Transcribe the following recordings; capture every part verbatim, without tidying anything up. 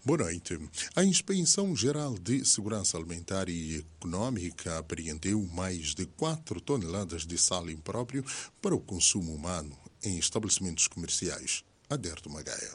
Boa noite. A Inspeção Geral de Segurança Alimentar e Econômica apreendeu mais de quatro toneladas de sal impróprio para o consumo humano em estabelecimentos comerciais. Aderto Magaia.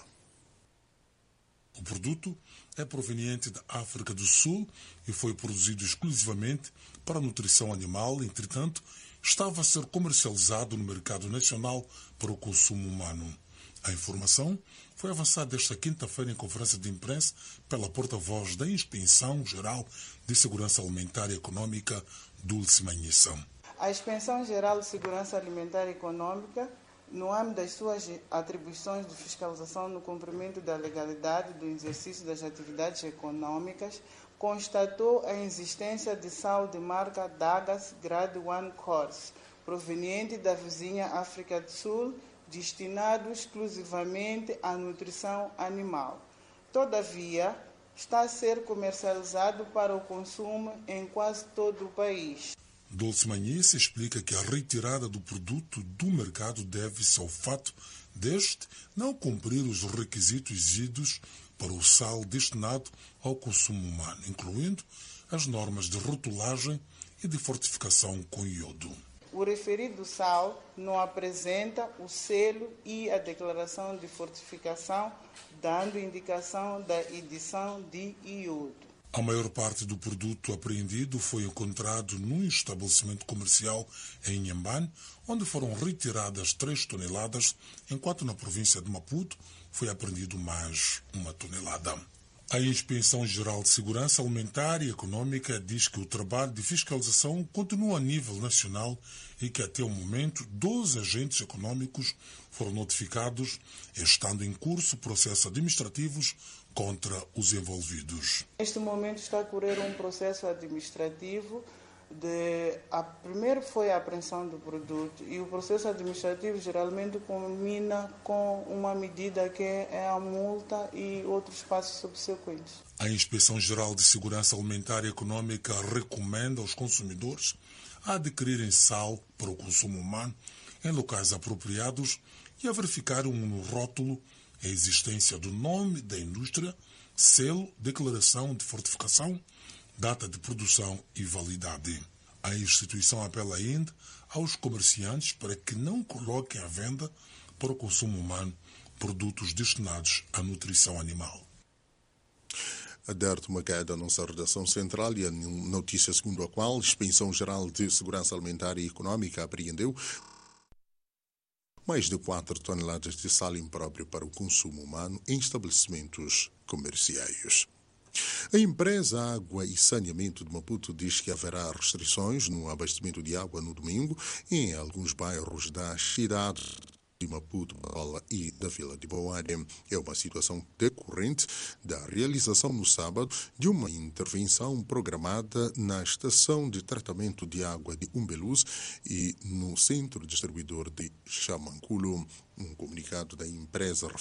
O produto é proveniente da África do Sul e foi produzido exclusivamente para a nutrição animal. Entretanto, estava a ser comercializado no mercado nacional para o consumo humano. A informação foi avançada esta quinta-feira em conferência de imprensa pela porta-voz da Inspeção Geral de Segurança Alimentar e Econômica, Dulce Manhissa. A Inspeção Geral de Segurança Alimentar e Econômica, no âmbito das suas atribuições de fiscalização no cumprimento da legalidade do exercício das atividades econômicas, constatou a existência de sal de marca Dagas Grade um Course, proveniente da vizinha África do Sul, destinado exclusivamente à nutrição animal. Todavia, está a ser comercializado para o consumo em quase todo o país. Dulce Manhissa explica que a retirada do produto do mercado deve-se ao fato deste não cumprir os requisitos exigidos para o sal destinado ao consumo humano, incluindo as normas de rotulagem e de fortificação com iodo. O referido sal não apresenta o selo e a declaração de fortificação, dando indicação da edição de iodo. A maior parte do produto apreendido foi encontrado num estabelecimento comercial em Inhambane, onde foram retiradas três toneladas, enquanto na província de Maputo foi apreendido mais uma tonelada. A Inspeção Geral de Segurança Alimentar e Econômica diz que o trabalho de fiscalização continua a nível nacional e que até o momento doze agentes econômicos foram notificados, estando em curso processos administrativos contra os envolvidos. Neste momento está a correr um processo administrativo. De, a, primeiro foi a apreensão do produto e o processo administrativo geralmente culmina com uma medida que é a multa e outros passos subsequentes. A Inspeção Geral de Segurança Alimentar e Econômica recomenda aos consumidores a adquirirem sal para o consumo humano em locais apropriados e a verificarem no rótulo a existência do nome da indústria, selo, declaração de fortificação, data de produção e validade. A instituição apela ainda aos comerciantes para que não coloquem à venda para o consumo humano produtos destinados à nutrição animal. Aderto Magaia da nossa redação central e a notícia segundo a qual a Inspeção Geral de Segurança Alimentar e Econômica apreendeu mais de quatro toneladas de sal impróprio para o consumo humano em estabelecimentos comerciais. A empresa Água e Saneamento de Maputo diz que haverá restrições no abastecimento de água no domingo em alguns bairros da cidade de Maputo e da Vila de Boade. É uma situação decorrente da realização no sábado de uma intervenção programada na estação de tratamento de água de Umbeluz e no centro distribuidor de Chamanculo. Um comunicado da empresa